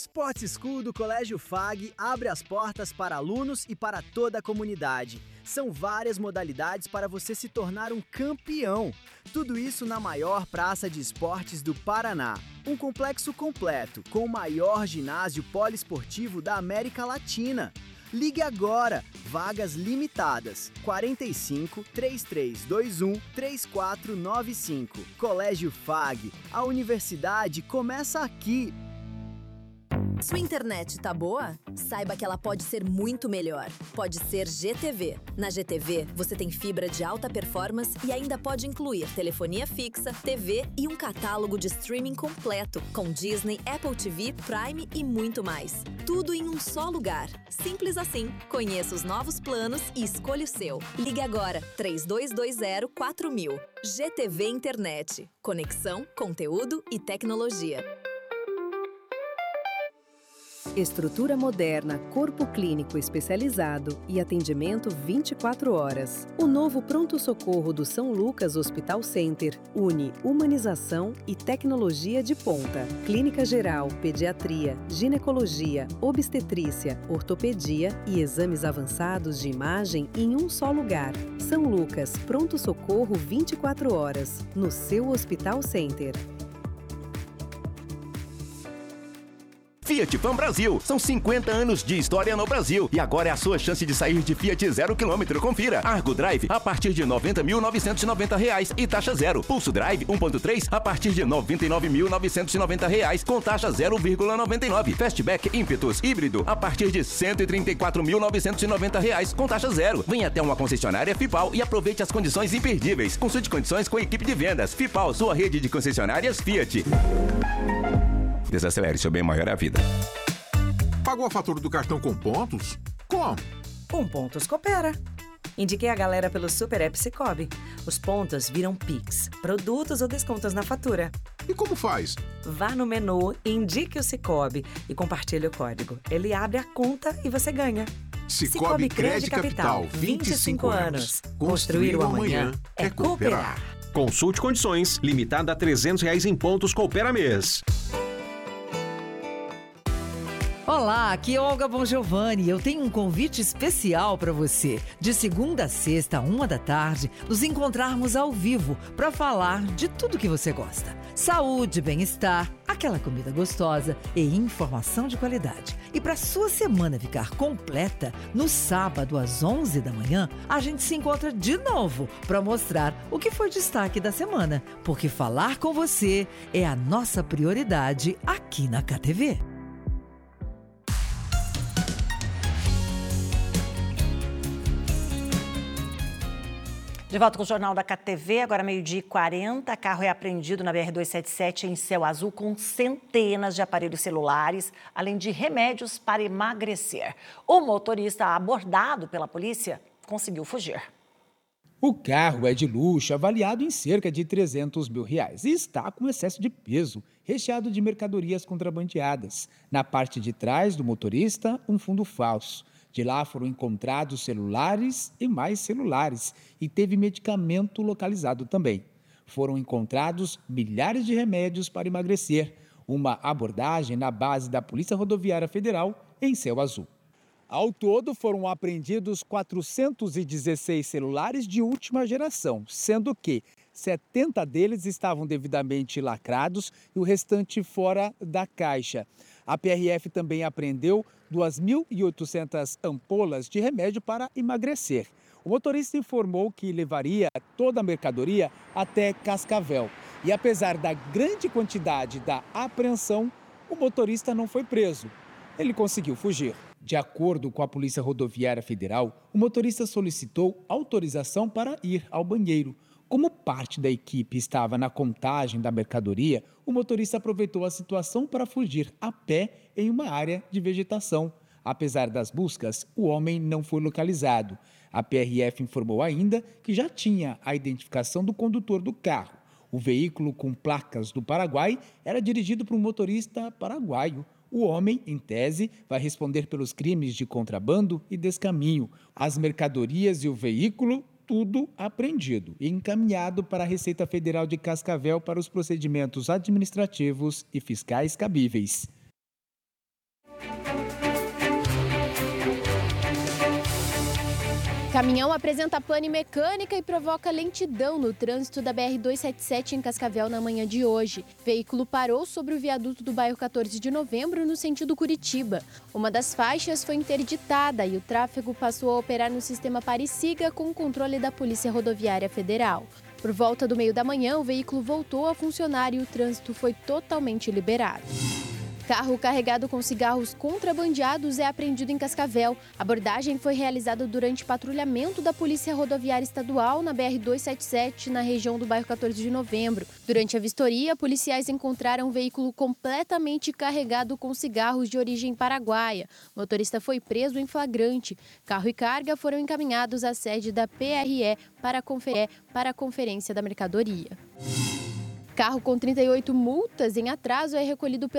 Sports School do Colégio FAG abre as portas para alunos e para toda a comunidade. São várias modalidades para você se tornar um campeão. Tudo isso na maior praça de esportes do Paraná. Um complexo completo, com o maior ginásio poliesportivo da América Latina. Ligue agora, vagas limitadas, 45 3321 3495. Colégio FAG, a universidade começa aqui. Sua internet tá boa? Saiba que ela pode ser muito melhor. Pode ser GTV. Na GTV, você tem fibra de alta performance e ainda pode incluir telefonia fixa, TV e um catálogo de streaming completo, com Disney, Apple TV, Prime e muito mais. Tudo em um só lugar. Simples assim. Conheça os novos planos e escolha o seu. Ligue agora, 3220-4000. GTV Internet. Conexão, conteúdo e tecnologia. Estrutura moderna, corpo clínico especializado e atendimento 24 horas. O novo pronto-socorro do São Lucas Hospital Center une humanização e tecnologia de ponta. Clínica geral, pediatria, ginecologia, obstetrícia, ortopedia e exames avançados de imagem em um só lugar. São Lucas, pronto-socorro 24 horas, no seu Hospital Center. Fiat Pan Brasil. São 50 anos de história no Brasil. E agora é a sua chance de sair de Fiat 0 km. Confira. Argo Drive a partir de R$ 90.990 e taxa zero. Pulso Drive 1.3 a partir de R$ 99.990 com taxa 0,99. Fastback Impetus híbrido a partir de R$ 134.990 com taxa zero. Venha até uma concessionária Fipal e aproveite as condições imperdíveis. Consulte condições com a equipe de vendas. Fipal, sua rede de concessionárias Fiat. Desacelere, seu bem maior é a vida. Pagou a fatura do cartão com pontos? Como? Com Pontos Coopera. Indiquei a galera pelo Super App Sicoob. Os pontos viram Pix, produtos ou descontos na fatura. E como faz? Vá no menu, indique o Sicoob e compartilhe o código. Ele abre a conta e você ganha. Sicoob Crédito Capital, 25 anos. Construir o amanhã é cooperar. Consulte condições, limitada a R$ 300 em pontos Coopera mês. Olá, aqui é Olga Bongiovanni. Eu tenho um convite especial para você. De segunda a sexta, 13h, nos encontrarmos ao vivo para falar de tudo que você gosta. Saúde, bem-estar, aquela comida gostosa e informação de qualidade. E para sua semana ficar completa, no sábado às 11h, a gente se encontra de novo para mostrar o que foi destaque da semana. Porque falar com você é a nossa prioridade aqui na KTV. De volta com o Jornal da KTV, agora 12h40. Carro é apreendido na BR-277 em Céu Azul com centenas de aparelhos celulares, além de remédios para emagrecer. O motorista abordado pela polícia conseguiu fugir. O carro é de luxo, avaliado em cerca de R$300 mil e está com excesso de peso, recheado de mercadorias contrabandeadas. Na parte de trás do motorista, um fundo falso. De lá foram encontrados celulares e mais celulares e teve medicamento localizado também. Foram encontrados milhares de remédios para emagrecer. Uma abordagem na base da Polícia Rodoviária Federal em Céu Azul. Ao todo foram apreendidos 416 celulares de última geração, sendo que 70 deles estavam devidamente lacrados e o restante fora da caixa. A PRF também apreendeu 2.800 ampolas de remédio para emagrecer. O motorista informou que levaria toda a mercadoria até Cascavel. E apesar da grande quantidade da apreensão, o motorista não foi preso. Ele conseguiu fugir. De acordo com a Polícia Rodoviária Federal, o motorista solicitou autorização para ir ao banheiro. Como parte da equipe estava na contagem da mercadoria, o motorista aproveitou a situação para fugir a pé em uma área de vegetação. Apesar das buscas, o homem não foi localizado. A PRF informou ainda que já tinha a identificação do condutor do carro. O veículo com placas do Paraguai era dirigido por um motorista paraguaio. O homem, em tese, vai responder pelos crimes de contrabando e descaminho. As mercadorias e o veículo, tudo apreendido e encaminhado para a Receita Federal de Cascavel para os procedimentos administrativos e fiscais cabíveis. Caminhão apresenta pane mecânica e provoca lentidão no trânsito da BR-277 em Cascavel na manhã de hoje. O veículo parou sobre o viaduto do bairro 14 de Novembro, no sentido Curitiba. Uma das faixas foi interditada e o tráfego passou a operar no sistema Pare-Siga com o controle da Polícia Rodoviária Federal. Por volta do meio da manhã, o veículo voltou a funcionar e o trânsito foi totalmente liberado. Carro carregado com cigarros contrabandeados é apreendido em Cascavel. A abordagem foi realizada durante patrulhamento da Polícia Rodoviária Estadual na BR-277, na região do bairro 14 de Novembro. Durante a vistoria, policiais encontraram um veículo completamente carregado com cigarros de origem paraguaia. O motorista foi preso em flagrante. Carro e carga foram encaminhados à sede da PRE para a Conferência da Mercadoria. Carro com 38 multas em atraso é recolhido